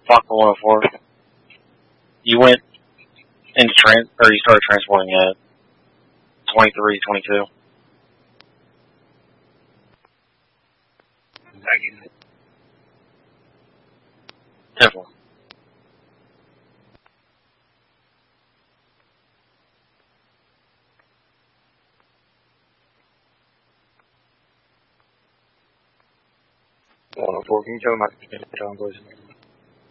Fox 104. You went into you started transporting at 23, 22. Temple. Can you tell him how to get down, please?